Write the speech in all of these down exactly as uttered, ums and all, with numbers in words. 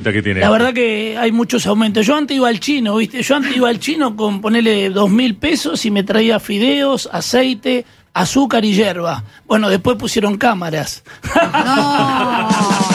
pinta que tiene. La verdad que hay muchos aumentos. Yo antes iba al chino, ¿viste? Yo antes iba al chino con ponerle dos mil pesos y me traía fideos, aceite, azúcar y hierba. Bueno, después pusieron cámaras. No.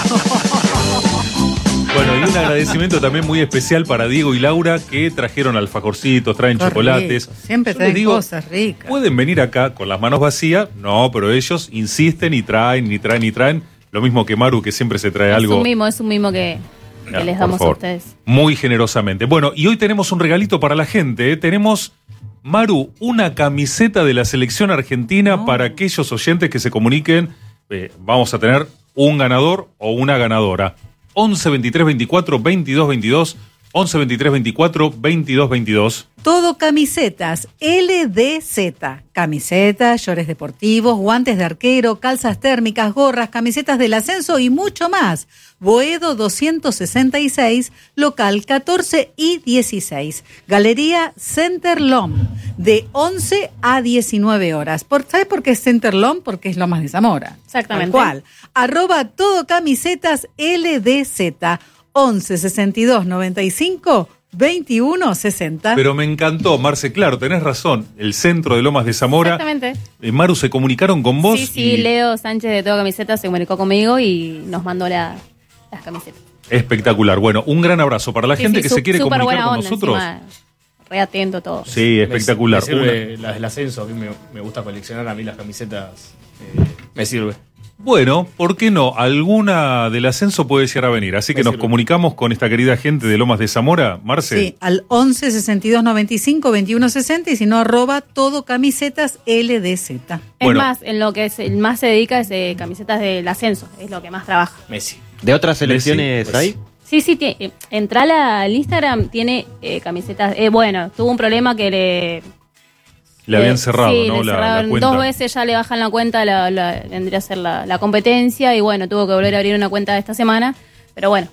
Bueno, y un agradecimiento también muy especial para Diego y Laura, que trajeron alfajorcitos, traen Qué chocolates. rico. Siempre Yo traen les digo, cosas ricas. pueden venir acá con las manos vacías, no, pero ellos insisten y traen, y traen, y traen. Lo mismo que Maru, que siempre se trae Es algo. un mimo, es un mimo que, que Ya, les por damos a favor. ustedes. Muy generosamente. Bueno, y hoy tenemos un regalito para la gente. ¿eh? Tenemos, Maru, una camiseta de la selección argentina Oh. para aquellos oyentes que se comuniquen. Eh, vamos a tener un ganador o una ganadora. once veintitrés veinticuatro veintidós veintidós. once veintitrés veinticuatro veintidós veintidós. Todo camisetas L D Z. Camisetas, shorts deportivos, guantes de arquero, calzas térmicas, gorras, camisetas del ascenso y mucho más. Boedo doscientos sesenta y seis, local catorce y dieciséis. Galería Centerlom, de once a diecinueve horas. ¿Por, ¿Sabes por qué es Centerlom? Porque es Lomas de Zamora. Exactamente. Tal cual. Arroba todo camisetas L D Z. once sesenta y dos noventa y cinco veintiuno sesenta. Pero me encantó, Marce, claro, tenés razón. El centro de Lomas de Zamora. Exactamente. Eh, Maru, ¿se comunicaron con vos? Sí, sí, y- Leo Sánchez de Todo Camiseta se comunicó conmigo y nos mandó la- las camisetas. Espectacular. Bueno, un gran abrazo para la Sí, gente sí, que su- se quiere súper comunicar buena con onda, nosotros. encima, re atento todo. Sí, espectacular. Me, me sirve las del ascenso, a mí me, me gusta coleccionar, a mí las camisetas eh, me sirve. Bueno, ¿por qué no? Alguna del ascenso puede llegar a venir. Así que Me nos sirve. comunicamos con esta querida gente de Lomas de Zamora. Marce. Sí, al once sesenta y dos noventa y cinco veintiuno sesenta y si no, arroba todo camisetas L D Z. Es Bueno. más, en lo que es, el más se dedica es eh, camisetas del ascenso, es lo que más trabaja. Messi. ¿De otras selecciones Messi, hay? Sí, sí, tie- eh, entra al Instagram, tiene eh, camisetas. Eh, bueno, tuvo un problema que le. Le habían le- cerrado, sí, ¿no? le La, la cerraron cuenta. dos veces, ya le bajan la cuenta, la, la- vendría a ser la, la competencia, y bueno, tuvo que volver a abrir una cuenta esta semana, pero bueno,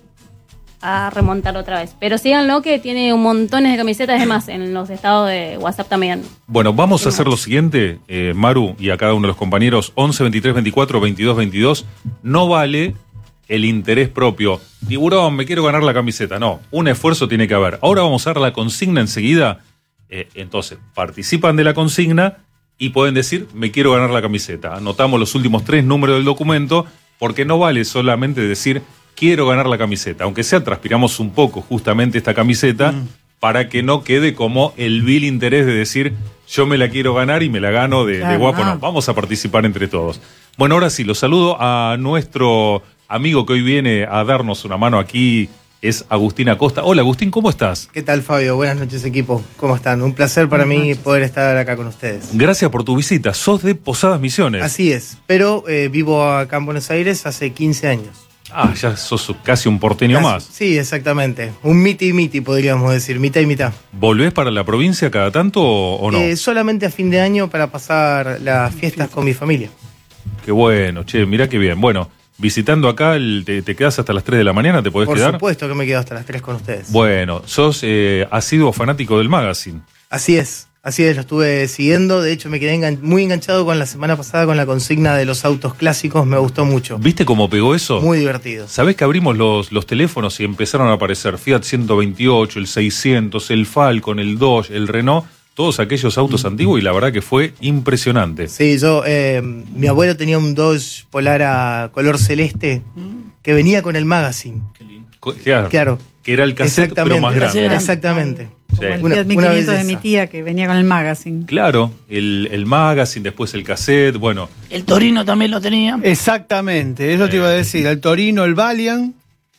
a remontar otra vez. Pero síganlo, que tiene un montón de camisetas, es más, en los estados de WhatsApp también. Bueno, vamos a hacer lo siguiente, eh, Maru y a cada uno de los compañeros, once veintitrés veinticuatro veintidós veintidós, no vale el interés propio. Tiburón, me quiero ganar la camiseta. No, un esfuerzo tiene que haber. Ahora vamos a dar la consigna enseguida. Eh, entonces, participan de la consigna y pueden decir, me quiero ganar la camiseta. Anotamos los últimos tres números del documento, porque no vale solamente decir, quiero ganar la camiseta. Aunque sea, transpiramos un poco justamente esta camiseta, Mm. para que no quede como el vil interés de decir, yo me la quiero ganar y me la gano de, de Claro, guapo. no. No, vamos a participar entre todos. Bueno, ahora sí, los saludo a nuestro amigo que hoy viene a darnos una mano aquí, es Agustín Acosta. Hola, Agustín, ¿cómo estás? ¿Qué tal, Fabio? Buenas noches, equipo. ¿Cómo están? Un placer para mí poder estar acá con ustedes. Gracias por tu visita. Sos de Posadas Misiones. Así es, pero eh, vivo acá en Buenos Aires hace quince años. Ah, ya sos casi un porteño Casi. más. Sí, exactamente. Un miti y miti, podríamos decir, mitad y mitad. ¿Volvés para la provincia cada tanto o, o no? Eh, solamente a fin de año para pasar las fiestas con mi familia. Qué bueno, che, mirá qué bien. Bueno, visitando acá, el- te, te quedás hasta las tres de la mañana? ¿Te podés Por quedar? supuesto que me quedo hasta las tres con ustedes. Bueno, sos eh, asiduo fanático del magazine. Así es, así es, lo estuve siguiendo. De hecho, me quedé engan- muy enganchado con la semana pasada con la consigna de los autos clásicos. Me gustó mucho. ¿Viste cómo pegó eso? Muy divertido. ¿Sabés que abrimos los, los teléfonos y empezaron a aparecer Fiat ciento veintiocho, el seiscientos, el Falcon, el Dodge, el Renault, todos aquellos autos antiguos, y la verdad que fue impresionante? Sí, yo, eh, mi abuelo tenía un Dodge Polar a color celeste que venía con el magazine. Co- Claro, Claro. que era el cassette, pero más Cassette grande. grande. Exactamente. Sí. Como el Una- Fiat una mil quinientos de mi belleza. tía que venía con el magazine. Claro, el, el magazine, después el cassette, bueno, El Torino también lo tenía. Exactamente, eso te iba a decir. El Torino, el Valiant,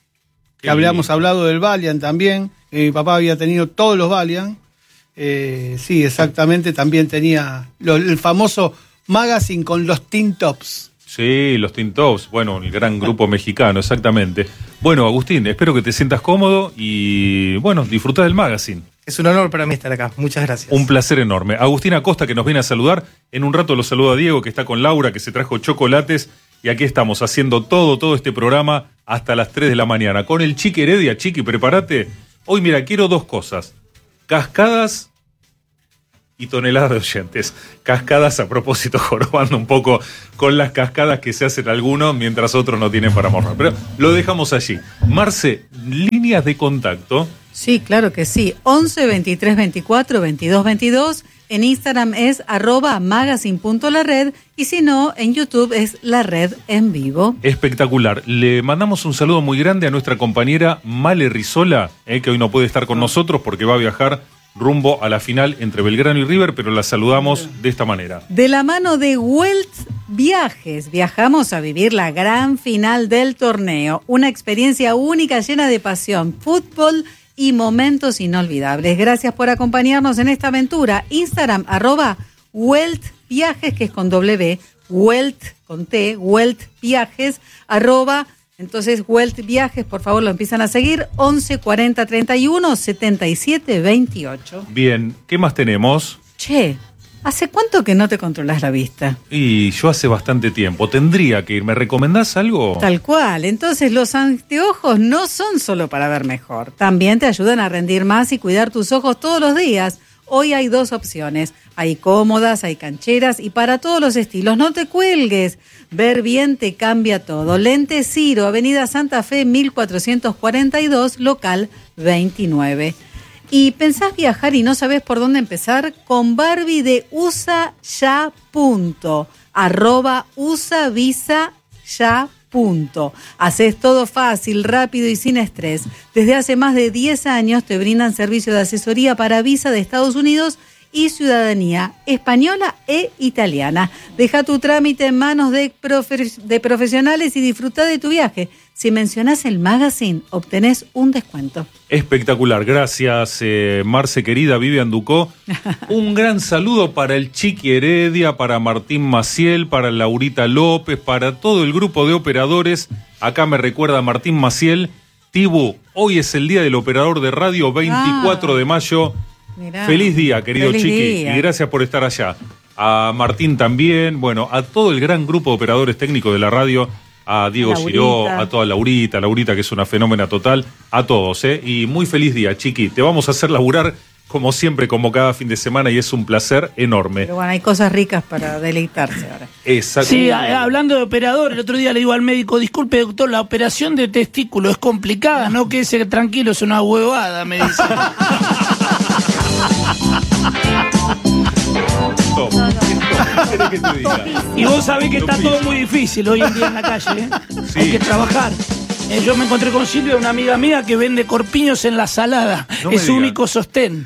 que Qué habíamos lindo. hablado del Valiant también. Eh, mi papá había tenido todos los Valiant. Eh, sí, exactamente, también tenía lo- el famoso magazine con los tin tops. sí, los Tin Tops, bueno, el gran grupo mexicano, exactamente. Bueno, Agustín, espero que te sientas cómodo y, bueno, disfrutá del magazine. Es un honor para mí estar acá. Muchas gracias. Un placer enorme. Agustín Acosta, que nos viene a saludar. En un rato lo saluda Diego, que está con Laura, que se trajo chocolates. Y aquí estamos haciendo todo, todo este programa hasta las tres de la mañana. Con el Chiqui Heredia. Chiqui, prepárate. Hoy, mira, quiero dos cosas. Cascadas y toneladas de oyentes. Cascadas, a propósito, jorobando un poco con las cascadas que se hacen algunos, mientras otros no tienen para morrar. Pero lo dejamos allí. Marce, lindo. líneas de contacto. Sí, claro que sí. once, veintitrés, veinticuatro, veintidós, veintidós. En Instagram es arroba magazine.lared y si no, en YouTube es La Red en Vivo. Espectacular. Le mandamos un saludo muy grande a nuestra compañera Male Rizola, eh, que hoy no puede estar con nosotros porque va a viajar rumbo a la final entre Belgrano y River, pero la saludamos de esta manera. De la mano de Welt Viajes, viajamos a vivir la gran final del torneo. Una experiencia única, llena de pasión, fútbol y momentos inolvidables. Gracias por acompañarnos en esta aventura. Instagram, arroba Welt Viajes, que es con W, Welt con T, Welt Viajes, arroba, entonces Welt Viajes, por favor lo empiezan a seguir, once, cuarenta, treinta y uno, setenta y siete, veintiocho. Bien, ¿qué más tenemos? Che, ¿hace cuánto que no te controlas la vista? Y yo hace bastante tiempo, tendría que ir. ¿Me recomendás algo? Tal cual. Entonces los anteojos no son solo para ver mejor. También te ayudan a rendir más y cuidar tus ojos todos los días. Hoy hay dos opciones. Hay cómodas, hay cancheras y para todos los estilos. No te cuelgues. Ver bien te cambia todo. Lentes Ciro, Avenida Santa Fe, mil cuatrocientos cuarenta y dos, local veintinueve. ¿Y pensás viajar y no sabés por dónde empezar? Con Barbie de usa ya punto, arroba usa visa ya punto. Haces todo fácil, rápido y sin estrés. Desde hace más de diez años te brindan servicio de asesoría para visa de Estados Unidos y ciudadanía española e italiana. Deja tu trámite en manos de, profe- de profesionales y disfruta de tu viaje. Si mencionás el magazine, obtenés un descuento. Espectacular, gracias eh, Marce querida, Vivian Ducó. Un gran saludo para el Chiqui Heredia, para Martín Maciel, para Laurita López, para todo el grupo de operadores. Acá me recuerda Martín Maciel. Tibu, hoy es el día del operador de radio, veinticuatro de mayo. Mirá. Feliz día, querido Feliz Chiqui, día. y gracias por estar allá. A Martín también, bueno, a todo el gran grupo de operadores técnicos de la radio, a Diego Laurita. Giró, a toda Laurita, Laurita que es una fenómena total, a todos, ¿eh? Y muy feliz día, Chiqui. Te vamos a hacer laburar como siempre, como cada fin de semana, y es un placer enorme. Pero bueno, hay cosas ricas para deleitarse ahora. Exacto. Sí, a- hablando de operador, el otro día le digo al médico, disculpe doctor, la operación de testículo es complicada, no quédese tranquilo, es una huevada, me dice. Top. ¿Qué querés que te diga? Y vos sabés que está todo muy difícil hoy en día en la calle, ¿eh? Sí. Hay que trabajar. Eh, yo me encontré con Silvia, una amiga mía que vende corpiños en la salada. No me es su digas. único sostén.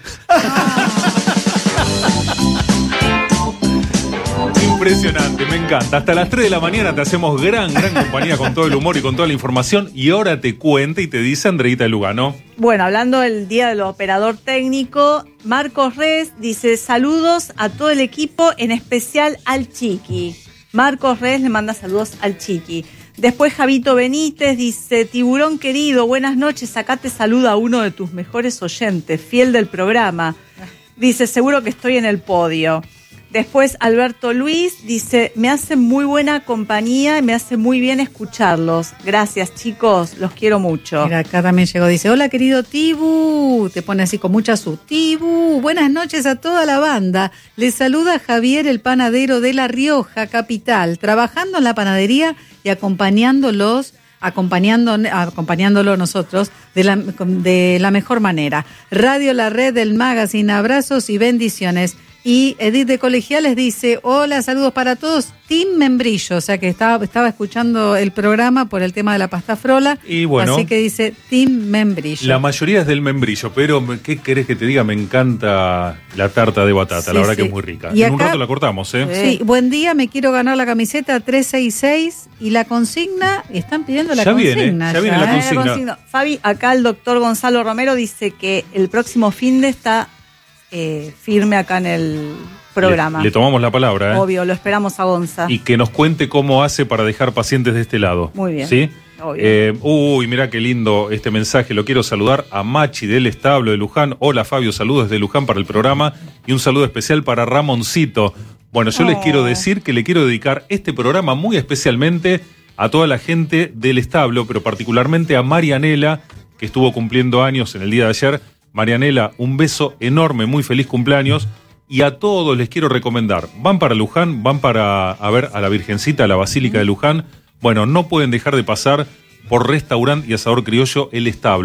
Impresionante, me encanta. Hasta las tres de la mañana te hacemos gran, gran compañía con todo el humor y con toda la información. Y ahora te cuenta y te dice Andreita Lugano. Bueno, hablando del Día del Operador Técnico, Marcos Res dice saludos a todo el equipo, en especial al Chiqui. Marcos Res le manda saludos al Chiqui. Después Javito Benítez dice, tiburón querido, buenas noches, acá te saluda a uno de tus mejores oyentes, fiel del programa. Dice, seguro que estoy en el podio. Después Alberto Luis dice, me hace muy buena compañía y me hace muy bien escucharlos. Gracias chicos, los quiero mucho. Mira, acá también llegó, dice, hola querido Tibu, te pone así con mucha su. Tibu, buenas noches a toda la banda. Les saluda Javier, el panadero de La Rioja, capital, trabajando en la panadería y acompañándolos, acompañando, acompañándolo nosotros de la, de la mejor manera. Radio La Red del Magazine, abrazos y bendiciones. Y Edith de Colegiales dice, hola, saludos para todos, Team Membrillo, o sea que estaba, estaba escuchando el programa por el tema de la pasta frola, Y bueno, así que dice Team Membrillo. la mayoría es del membrillo, pero ¿qué querés que te diga? Me encanta la tarta de batata, Sí, la verdad sí. que es muy rica. Y En un acá- rato la cortamos, ¿eh? Sí, buen día, me quiero ganar la camiseta trescientos sesenta y seis y la consigna, están pidiendo la Ya viene, consigna. ya viene la ¿eh? consigna. Consigno. Fabi, acá el doctor Gonzalo Romero dice que el próximo fin de está eh, firme acá en el programa. Le, le tomamos la palabra, ¿eh? Obvio, lo esperamos a Gonza. Y que nos cuente cómo hace para dejar pacientes de este lado. Muy bien. ¿Sí? Obvio. Eh, uy, mira qué lindo este mensaje. Lo quiero saludar a Machi del Establo de Luján. Hola Fabio, saludos desde Luján para el programa. Y un saludo especial para Ramoncito. Bueno, yo les Oh. quiero decir que le quiero dedicar este programa muy especialmente a toda la gente del establo, pero particularmente a Marianela, que estuvo cumpliendo años en el día de ayer. Marianela, un beso enorme, muy feliz cumpleaños. Y a todos les quiero recomendar, van para Luján, van para a ver a la Virgencita, a la Basílica de Luján. Bueno, no pueden dejar de pasar por Restaurante y Asador Criollo El Establo.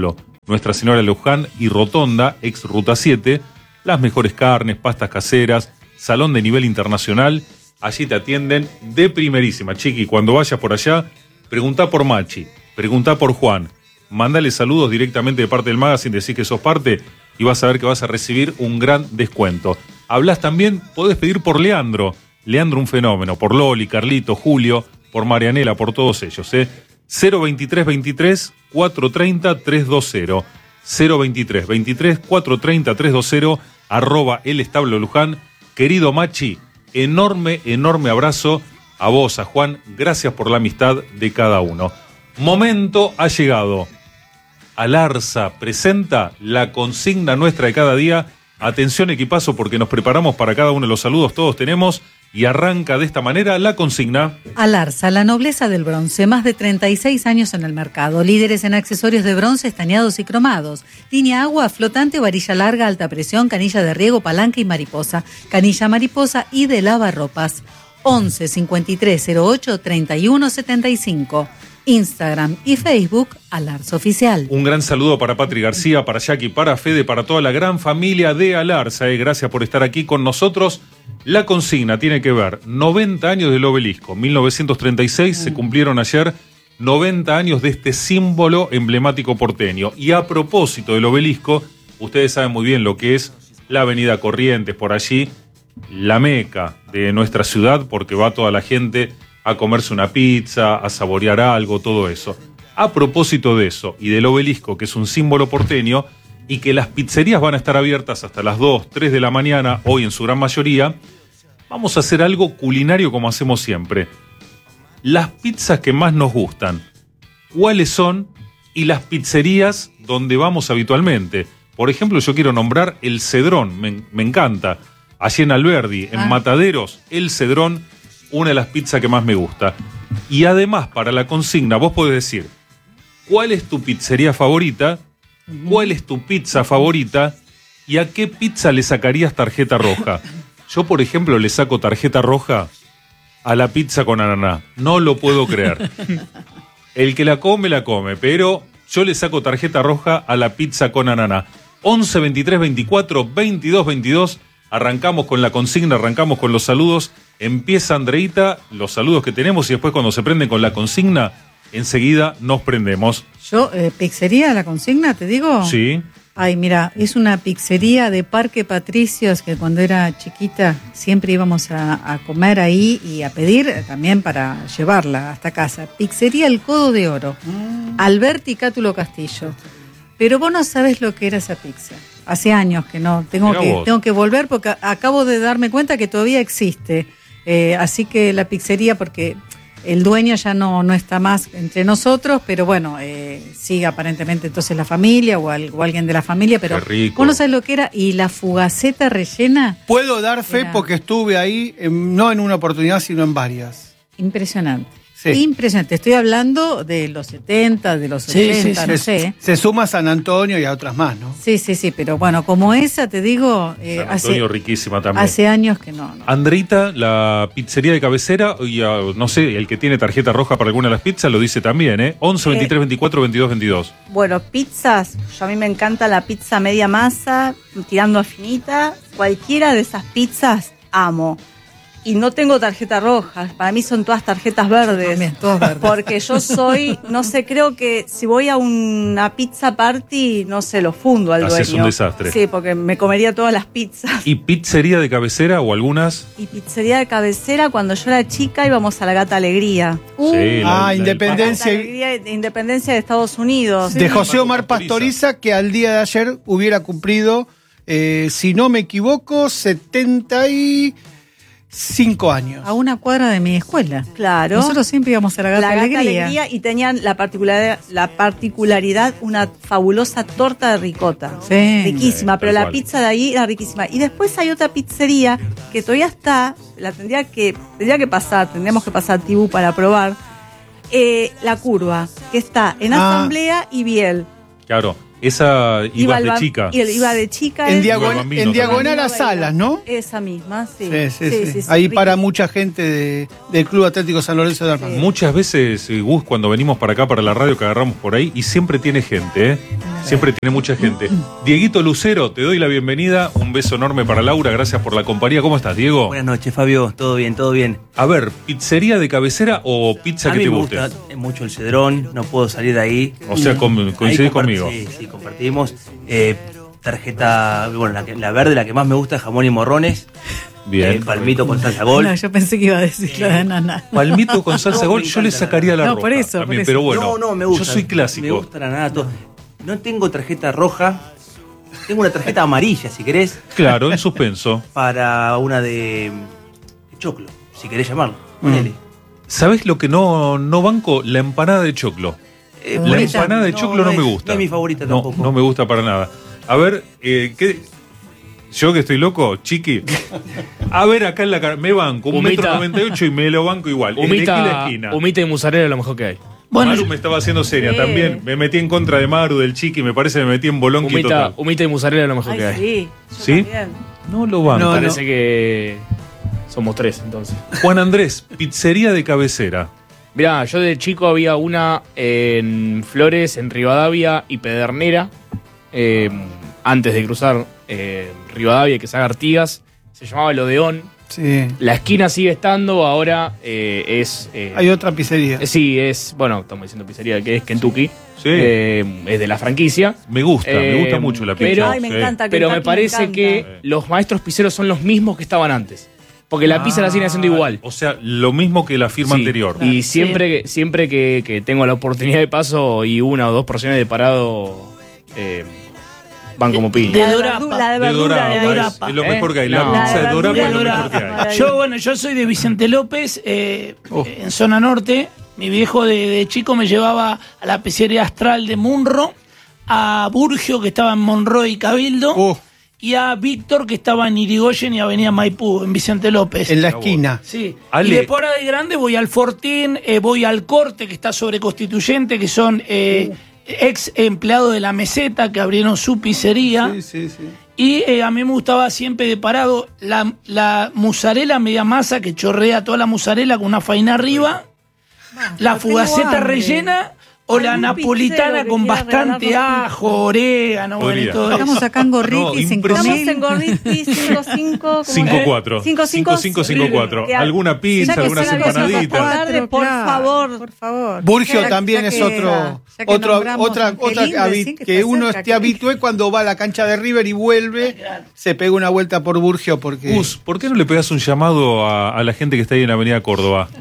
Nuestra Señora de Luján y Rotonda, ex Ruta siete, las mejores carnes, pastas caseras, salón de nivel internacional, allí te atienden de primerísima. Chiqui, cuando vayas por allá, preguntá por Machi, preguntá por Juan, mándale saludos directamente de parte del magazine, decís que sos parte y vas a ver que vas a recibir un gran descuento. Hablas también, podés pedir por Leandro, Leandro un fenómeno, por Loli, Carlito, Julio, por Marianela, por todos ellos, ¿eh? cero veintitrés veintitrés cuatrocientos treinta trescientos veinte, cero veintitrés veintitrés cuatrocientos treinta trescientos veinte, arroba el establo Luján. Querido Machi, enorme, enorme abrazo a vos, a Juan, gracias por la amistad de cada uno. Momento ha llegado. Alarsa presenta la consigna nuestra de cada día. Atención, equipazo, porque nos preparamos para cada uno de los saludos, todos tenemos, y arranca de esta manera la consigna. Alarsa, la nobleza del bronce, más de treinta y seis años en el mercado, líderes en accesorios de bronce estañados y cromados, línea agua, flotante, varilla larga, alta presión, canilla de riego, palanca y mariposa, canilla mariposa y de lavarropas. once cincuenta y tres cero ocho treinta y uno setenta y cinco. Instagram y Facebook, Alarsa Oficial. Un gran saludo para Patri García, para Jackie, para Fede, para toda la gran familia de Alarsa. Eh. Gracias por estar aquí con nosotros. La consigna tiene que ver noventa años del obelisco. mil novecientos treinta y seis mm. se cumplieron ayer noventa años de este símbolo emblemático porteño. Y a propósito del obelisco, ustedes saben muy bien lo que es la avenida Corrientes, por allí, la meca de nuestra ciudad, porque va toda la gente a comerse una pizza, a saborear algo, todo eso. A propósito de eso y del obelisco, que es un símbolo porteño, y que las pizzerías van a estar abiertas hasta las dos, tres de la mañana, hoy en su gran mayoría, vamos a hacer algo culinario como hacemos siempre. Las pizzas que más nos gustan, ¿cuáles son? Y las pizzerías donde vamos habitualmente. Por ejemplo, yo quiero nombrar El Cedrón, me, me encanta. Allí en Alberdi, en ah. Mataderos, El Cedrón, una de las pizzas que más me gusta. Y además, para la consigna, vos podés decir, ¿cuál es tu pizzería favorita? ¿Cuál es tu pizza favorita? ¿Y a qué pizza le sacarías tarjeta roja? Yo, por ejemplo, le saco tarjeta roja a la pizza con ananá. No lo puedo creer. El que la come, la come, pero yo le saco tarjeta roja a la pizza con ananá. once veintitrés veinticuatro veintidós veintidós. Arrancamos con la consigna, arrancamos con los saludos. Empieza Andreita, los saludos que tenemos, y después cuando se prenden con la consigna, enseguida nos prendemos. Yo, eh, ¿pizzería la consigna, te digo? Sí. Ay, mira, es una pizzería de Parque Patricios que cuando era chiquita siempre íbamos a, a comer ahí y a pedir también para llevarla hasta casa. Pizzería El Codo de Oro, mm. Alberti Cátulo Castillo. Pero vos no sabés lo que era esa pizza. Hace años que no, tengo, que, tengo que volver porque acabo de darme cuenta que todavía existe. Eh, así que la pizzería, porque el dueño ya no, no está más entre nosotros, pero bueno, eh, sigue aparentemente entonces la familia o, al, o alguien de la familia, pero vos no sabés lo que era. Y la fugaceta rellena. Puedo dar fe era... porque estuve ahí, en, no en una oportunidad, sino en varias. Impresionante. Sí. Impresionante. Estoy hablando de los setenta, de los sí, ochenta, sí, no sí. sé. Se suma a San Antonio y a otras más, ¿no? Sí, sí, sí, pero bueno, como esa, te digo, eh, San Antonio, hace, riquísima también. Hace años que no. no. Andreita, la pizzería de cabecera, y uh, no sé, el que tiene tarjeta roja para alguna de las pizzas lo dice también, ¿eh? once veintitrés veinticuatro veintidós veintidós. Bueno, pizzas, yo a mí me encanta la pizza media masa, tirando a finita. Cualquiera de esas pizzas amo. Y no tengo tarjeta roja, para mí son todas tarjetas verdes. También, todas verdes. Porque yo soy, no sé, creo que si voy a una pizza party, no sé, lo fundo al Haces dueño. un desastre. Sí, porque me comería todas las pizzas. ¿Y pizzería de cabecera o algunas? Y pizzería de cabecera, cuando yo era chica íbamos a la Gata Alegría. Uh, sí, la, ah, la, Independencia. La Alegría de Independencia de Estados Unidos. Sí. De José Omar Pastoriza, que al día de ayer hubiera cumplido, eh, si no me equivoco, setenta y cinco años. A una cuadra de mi escuela. Claro. Nosotros siempre íbamos a la Gata, la Gata Alegría. Alegría. Y tenían la particularidad, la particularidad, una fabulosa torta de ricota. Sí. Riquísima, sí, pero la cual. pizza de ahí era riquísima. Y después hay otra pizzería que todavía está, la tendría que, tendría que pasar, tendríamos que pasar Tibú para probar. Eh, la Curva, que está en ah. Asamblea y Biel. Claro. Esa iba de chica. Y el iba de chica. En, es, diagon, Bambino, en diagonal también. a Salas, ¿no? Esa misma, sí. Sí, sí, sí. sí, sí, sí Ahí sí, para rico. mucha gente de, del Club Atlético San Lorenzo de Armando. Muchas veces, Gus, cuando venimos para acá, para la radio, que agarramos por ahí, y siempre tiene gente, ¿eh? Siempre tiene mucha gente. Dieguito Lucero, te doy la bienvenida. Un beso enorme para Laura. Gracias por la compañía. ¿Cómo estás, Diego? Buenas noches, Fabio. Todo bien, todo bien. A ver, ¿pizzería de cabecera o pizza A que mí te me guste? gusta mucho el Cedrón, no puedo salir de ahí. O sea, com- coincidís Ahí compart- conmigo. Sí, sí, compartimos. Eh, tarjeta, bueno, la, que- la verde, la que más me gusta, jamón y morrones. Bien. Eh, palmito con salsa gol. No, yo pensé que iba a decir la de ananá. Palmito con salsa No, gol, me yo le encanta sacaría la No, roja por eso, por también, eso. pero bueno, no, no, me gusta. yo soy clásico. Me gusta la nada. todo. No tengo tarjeta roja. Tengo una tarjeta amarilla, si querés, Claro, en suspenso. para una de, de choclo, si querés llamarlo. Ponele. ¿Sabés lo que no, no banco? La empanada de choclo. Eh, La favorita, empanada de choclo no, es- me gusta. No es mi favorita No, tampoco. no me gusta para nada. A ver, eh, ¿qué? Yo que estoy loco, chiqui. A ver, acá en la cara, me banco, un Humita. metro noventa y ocho y me lo banco igual. Elegí la Humita, esquina. humita y mozzarella es lo mejor que hay. Bueno, Maru yo- me estaba haciendo seria Sí. también. Me metí en contra de Maru, del chiqui, me parece que me metí en bolonqui Humita, total. humita y mozzarella es lo mejor Ay, que hay. sí. yo ¿Sí? también. No lo banco. No, Me parece que somos tres, entonces. Juan Andrés, pizzería de cabecera. Mirá, yo de chico había una en Flores, en Rivadavia y Pedernera. eh, antes de cruzar eh, Rivadavia y que se haga Artigas. Se llamaba El Odeón. Sí. La esquina sigue estando, ahora eh, es... eh, Hay otra pizzería. eh, sí, es... Bueno, estamos diciendo pizzería, que es Kentucky. Sí. Eh, es de la franquicia. Me gusta, me Eh, gusta mucho la pizza. pero- Ay, me Sí. encanta. Pero me Kentucky, parece encanta. que los maestros pizzeros son los mismos que estaban antes. Porque la pizza la siguen haciendo igual. O sea, lo mismo que la firma Sí. anterior. Y siempre, que, siempre que, que tengo la oportunidad de paso y una o dos porciones de parado, eh, van como piña. De La de Dorapa. verdu- La de De verdura. Dorapa, de es- Dorapa. es, lo ¿Eh? mejor que hay. La No. pizza La de de Dorapa es lo verdura. mejor que hay. Maravilla. Yo, bueno, yo soy de Vicente López, eh, Oh. en zona norte. Mi viejo de, de chico me llevaba a la pizzería Astral de Munro, a Burgio, que estaba en Monroy y Cabildo, Oh, y a Víctor, que estaba en Irigoyen y Avenida Maipú, en Vicente López. en la esquina. Sí. Ale. Y después ahora de grande voy al Fortín, eh, voy al Corte, que está sobre Constituyente, que son eh, ex empleados de la Meseta, que abrieron su pizzería. Sí, sí, sí. Y eh, a mí me gustaba siempre de parado la, la mozzarella media masa, que chorrea toda la mozzarella con una faina arriba, la tengo fugaceta hambre. rellena o la Algún napolitana pizzero que con quiera bastante regalarnos ajo, orégano, bueno, y Podría. todo eso. Estamos acá en Gorriti, No, cinco impresionante. Estamos mil. en Gorriti cinco cinco. cinco cuatro. cinco cinco cinco cinco cuatro. Que- Alguna pizza, Ya que algunas son las dos empanaditas. tarde, por Claro, favor. Por favor. Burgio Ya- también ya es que- otro, ya que otro nombramos otra, qué otra lindo habi- decir que, está uno cerca, esté qué habitué cuando va a la cancha de River y vuelve, se pega una vuelta por Burgio porque Gus, ¿por qué no le pegas un llamado a, a la gente que está ahí en Avenida Córdoba?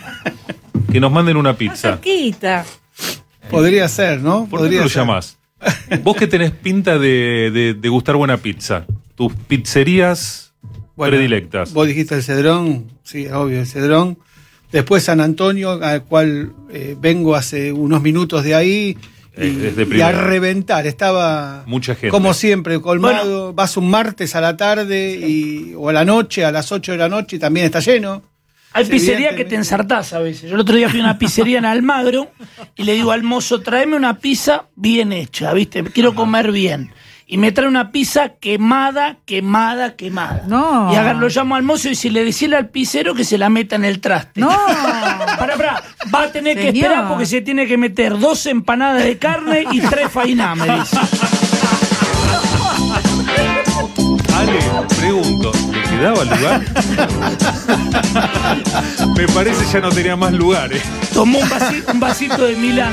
Que nos manden una pizza. Cerquita. podría ser, ¿no? ¿Por qué Podría no lo ser. llamás? Vos que tenés pinta de, de- de gustar buena pizza. Tus pizzerías Bueno, predilectas. Vos dijiste el Cedrón, sí, obvio, el Cedrón. Después San Antonio, al cual eh, vengo hace unos minutos de ahí. Y, Es- es de y a primera. reventar, estaba Mucha gente. como siempre, colmado. Vas un martes a la tarde y, o a la noche, a las ocho de la noche y también está lleno. Hay Sí, pizzería que evidentemente. te ensartás a veces. Yo el otro día fui a una pizzería en Almagro y le digo al mozo, tráeme una pizza bien hecha, ¿viste? Quiero comer bien. Y me trae una pizza quemada, quemada, quemada. No. Y agarro, lo llamo al mozo y si le decirle al pizzero que se la meta en el traste. No. Pará, pará. Va a tener que Señor. esperar porque se tiene que meter dos empanadas de carne y tres fainá, me dice. Ale, pregunto, ¿le quedaba lugar? Me parece ya no tenía más lugares. Tomó un vasito, un vasito de Milán.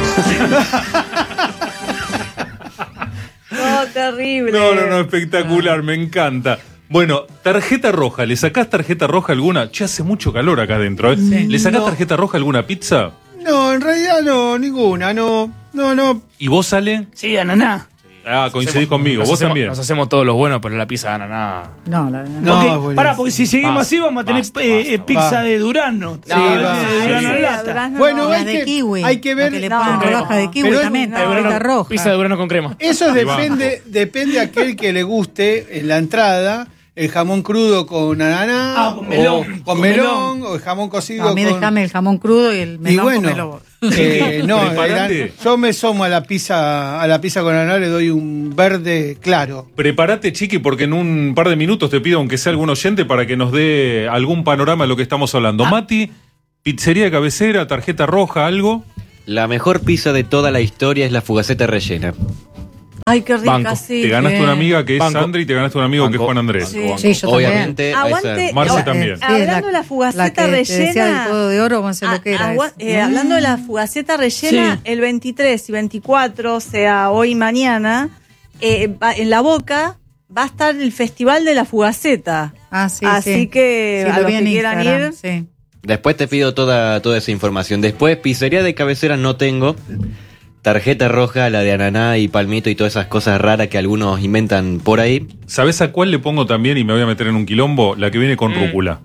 No, terrible. No, no, no, espectacular, me encanta. Bueno, tarjeta roja, ¿le sacás tarjeta roja alguna? Che, hace mucho calor acá adentro, ¿eh? ¿Le sacás No. tarjeta roja alguna pizza? No, en realidad no, ninguna, no, no, no. ¿Y vos, Ale? Sí, ananá. Ah, coincidís conmigo, Nos vos hacemos- también. Nos hacemos todos los buenos, pero la pizza de ananá. No, la, No, Porque- es buenísimo. pará, porque si seguimos Basta, así vamos a tener basta, eh, basta, eh, pizza basta. de Durano. Sí, va. de Durano Sí, en lata. durazno Bueno, no. la hay de que- kiwi. hay que ver- la que le No, ponen no, rodaja de kiwi pero es- también, no, tarjeta no, roja. Pizza de Durano con crema. Eso Ahí depende, depende a aquel que le guste en la entrada. El jamón crudo con ananá, Ah, con melón, o con, con melón, melón. o el jamón cocido A mí con... déjame el jamón crudo y el Y melón bueno, comelo vos. eh, no, Preparate. eran- yo me somo a la pizza, a la pizza con ananá, le doy un verde claro. Prepárate, Chiqui, porque en un par de minutos te pido, aunque sea algún oyente, para que nos dé algún panorama de lo que estamos hablando. Mati, pizzería de cabecera, tarjeta roja, algo. La mejor pizza de toda la historia es la fugaceta rellena. Ay, qué rica, Banco. sí. Te ganaste Bien. una amiga que es Banco. Sandra y te ganaste un amigo que es Banco. Juan Andrés. Sí. Sí, yo Obviamente, a Aguante. esa- Marce no, también. eh, hablando de la la fugaceta que te decía del rellena. codo de oro, no sé lo que Ah, era. agua- eso. eh, hablando de la fugaceta rellena, Sí. el veintitrés y veinticuatro, o sea, hoy y mañana, eh, va- en La Boca va a estar el Festival de la Fugaceta. Ah, sí, Así sí. que Sí, a lo los vi que en quieran Instagram, ir, sí. Después te pido toda, toda esa información. Después, pizzería de cabecera no tengo. Tarjeta roja, la de ananá y palmito y todas esas cosas raras que algunos inventan por ahí. ¿Sabés a cuál le pongo también y me voy a meter en un quilombo? La que viene con Mm. rúcula.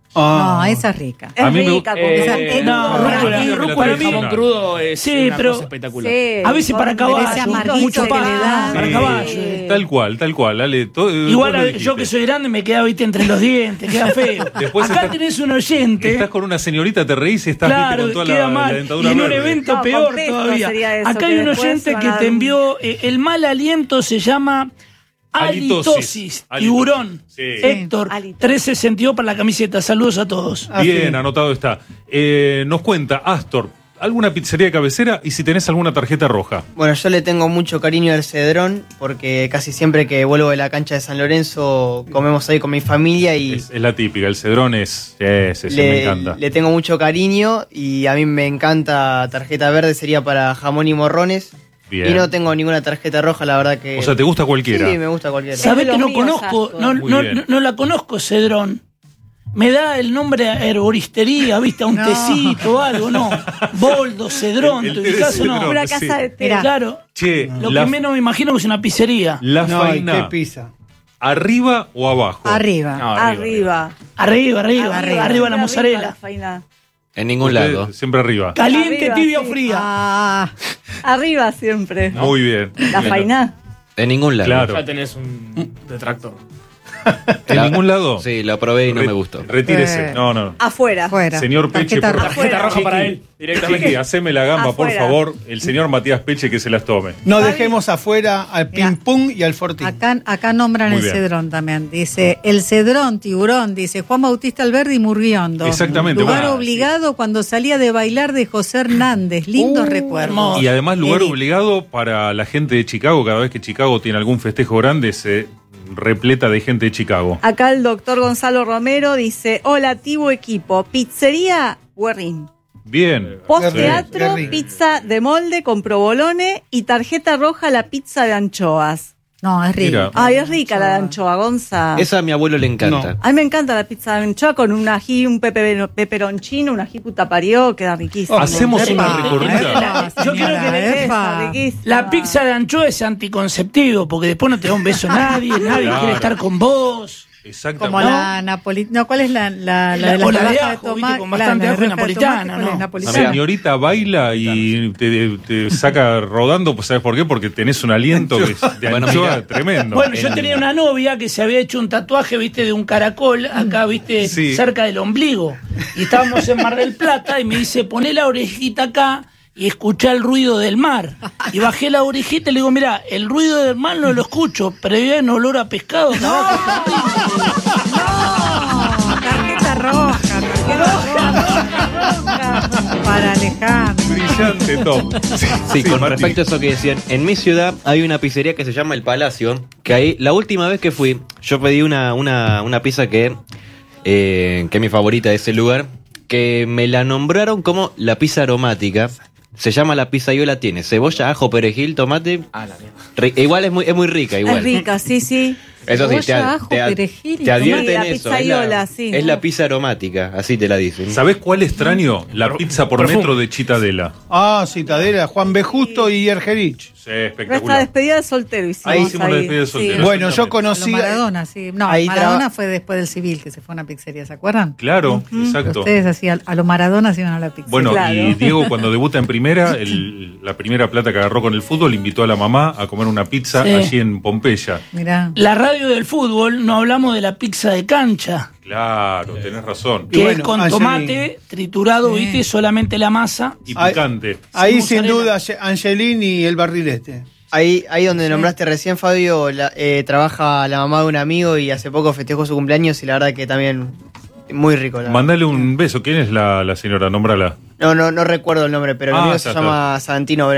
No, esa es rica. es A mí me rica. con Eh, esa- eh, no, rúcula, rúcula, y rúcula para mí tradicional. jamón crudo es Sí, una pero- cosa espectacular. Sí, A veces para con- caballo, ese amarguito mucho que para, le da. para Sí. caballo. Sí. Tal cual, tal cual. Ale, todo- Igual vos lo a- dijiste. yo que soy grande me queda, viste, entre los dientes, queda feo. Después Acá estás- tenés un oyente. Estás con una señorita, te reís y estás viste, Claro, con toda queda la, la mal. dentadura Y en un verde. evento No, peor con pesto todavía. sería eso, Acá que hay un después oyente van que a- te envió eh, el mal aliento se llama Halitosis. halitosis, Halitosis. tiburón. Sí. Héctor, Halitosis. trece sesenta y dos para la camiseta. Saludos a todos. Ah, Bien, sí. anotado está. Eh, nos cuenta, Astor, ¿alguna pizzería de cabecera y si tenés alguna tarjeta roja? Bueno, yo le tengo mucho cariño al Cedrón porque casi siempre que vuelvo de la cancha de San Lorenzo comemos ahí con mi familia y Es, es la típica, el cedrón es. Ese, ese me le, encanta. le tengo mucho cariño y a mí me encanta tarjeta verde, sería para jamón y morrones. Bien. Y no tengo ninguna tarjeta roja, la verdad que... O sea, ¿te gusta cualquiera? Sí, me gusta cualquiera. ¿Sabés de que los no míos, conozco? Astor. No, Muy no, bien. no, no la conozco, Cedrón. Me da el nombre a herboristería, ¿viste? A un No. tecito o algo, ¿no? Boldo, Cedrón, El- ¿te el té de ubicás o no? Cedrón. Una Sí. casa de té. Mirá. Claro. Che, Lo la, que menos me imagino que es una pizzería. la No, y faina, qué pizza. ¿arriba o abajo? Arriba. No, Arriba. Arriba, arriba, arriba, arriba la la mozzarella. faina. En ningún Usted lado. Siempre arriba. Caliente, Arriba, tibia o sí. fría. Ah, Arriba siempre. Muy bien. La Bien. faina. En ningún lado. Claro. Ya tenés un detractor. ¿En La- ningún lado? Sí, lo probé y no Re- me gustó. Retírese. Eh. No, no. Afuera. fuera. Señor Peche, Tarjeta por roja. Afuera. Tarjeta roja para él, Chiqui, directamente. haceme la gamba, por Afuera. favor. El señor Matías Peche que se las tome. No dejemos afuera al Mira. ping pong y al fortín. Acá, acá nombran Muy el bien. cedrón también. Dice, el cedrón, tiburón, dice Juan Bautista Alberdi y Murguiondo. Exactamente, Lugar bueno, obligado cuando salía de bailar de José Hernández. Lindos Uh, recuerdos. hermoso. Y además lugar Edith. obligado para la gente de Chicago. Cada vez que Chicago tiene algún festejo grande se repleta de gente de Chicago. Acá el doctor Gonzalo Romero dice, hola, Tibo equipo, pizzería Guerrín. Bien. Post-teatro, Qué rico. pizza de molde con provolone y tarjeta roja la pizza de anchoas. No, es rico. Mira. Ay, es rica la de anchoa, Gonza. Esa a mi abuelo le encanta. A mí me encanta la pizza de anchoa con un ají, un pepe, peperoncino, un ají puta parió, queda riquísimo. Hacemos Epa, una recorrida. epa, Yo quiero que señora, le- epa. riquísima. La pizza de anchoa es anticonceptivo, porque después no te da un beso nadie, nadie Claro. quiere estar con vos. Exactamente. Como la napolitana. No, ¿cuál es la, la, la de La- o la de rodajas ajo, tomate? viste, con bastante Claro, ajo y la de rodajas de napolitana, tomate, ¿cuál es? ¿no? Napolitana. Señorita baila y te, te saca rodando, pues ¿sabes por qué? Porque tenés un aliento que es de Bueno, anchoa mirá. tremendo. Bueno, yo tenía una novia que se había hecho un tatuaje, viste, de un caracol, acá, viste, Sí. cerca del ombligo. Y estábamos en Mar del Plata y me dice, poné la orejita acá y escuchá el ruido del mar. Y bajé la orejita y le digo, mirá, el ruido del mar no lo escucho, pero hay un olor a pescado. tabaco, No, tarjeta roja, tarjeta roja. Para Alejandro. Brillante, Tom. Sí, Sí, con Mati. respecto a eso que decían, en mi ciudad hay una pizzería que se llama El Palacio, que ahí, la última vez que fui, yo pedí una, una, una pizza que, eh, que es mi favorita de ese lugar, que me la nombraron como la pizza aromática. Se llama la pizzaiola, tiene cebolla, ajo, perejil, tomate. Ah, la mierda. Ri- igual es muy, es muy rica, igual. Es rica, sí, sí. Eso sí, te, Cebolla, ajo, te, perejil y te tomate. advierten Sí, la eso. pizzaiola, es la, sí. es la pizza aromática, así te la dicen. ¿Sabés cuál extraño? La pizza por Perfume. metro de Chitadela. Ah, Citadela, Juan B. Justo y Ergerich. Sí, Nuestra espectacular. despedida de soltero hicimos Ahí hicimos la despedida de Sí. soltero. Bueno, yo Exactamente. conocí. Lo Maradona, sí. No, Ahí Maradona traba- fue después del civil, que se fue a una pizzería, ¿se acuerdan? Claro, exacto. Ustedes así, a, a lo Maradona se iban a la pizzería. Bueno, Claro. y Diego cuando debuta en primera, el- la primera plata que agarró con el fútbol, invitó a la mamá a comer una pizza Sí. allí en Pompeya. Mirá. La radio del fútbol, no hablamos de la pizza de cancha, Claro, tenés razón. que Y bueno, es con Angelini. tomate triturado, Sí. viste, solamente la masa. Y Ahí- picante. Ahí Sin sin mozzarella. duda Angelini y el barrilete. Ahí, ahí donde nombraste recién, Fabio, la- eh, trabaja la mamá de un amigo y hace poco festejó su cumpleaños y la verdad que también muy rico. La Mandale un beso. ¿Quién es la, la señora? Nómbrala. No, no, no recuerdo el nombre, pero el Ah, amigo está, se llama Santino Brennan.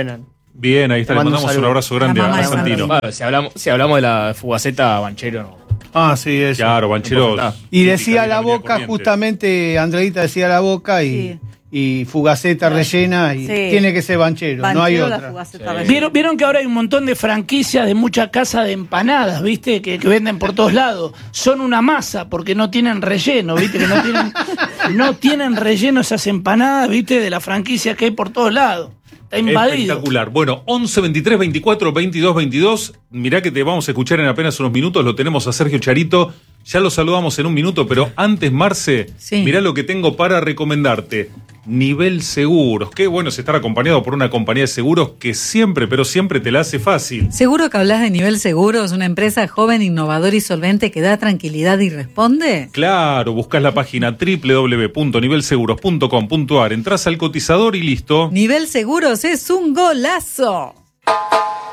Bien, ahí está, le mandamos un abrazo grande a Santino. Bueno, si, hablamos, si hablamos de la Fugaceta, Banchero no. Ah, sí, eso. Claro, Banchero. Y decía la Boca, justamente, Andreita decía la Boca y, sí. y Fugaceta sí. rellena y sí. tiene que ser Banchero, Banchero no hay otra. Sí. ¿Vieron, ¿Vieron que ahora hay un montón de franquicias de mucha casa de empanadas, viste? Que, que venden por todos lados. Son una masa porque no tienen relleno, viste? Que no tienen, no tienen relleno esas empanadas, viste? De la franquicia que hay por todos lados. Está invadido. Espectacular. Bueno, once, veintitrés, veinticuatro, veintidós, veintidós. Mirá que te vamos a escuchar en apenas unos minutos. Lo tenemos a Sergio Charito. Ya lo saludamos en un minuto, pero antes, Marce, sí. mirá lo que tengo para recomendarte. Nivel Seguros. Qué bueno es estar acompañado por una compañía de seguros que siempre, pero siempre te la hace fácil. ¿Seguro que hablas de Nivel Seguros? ¿Una empresa joven, innovadora y solvente que da tranquilidad y responde? Claro, buscas la página doble u doble u doble u punto nivel seguros punto com punto a r, entras al cotizador y listo. Nivel Seguros es un golazo.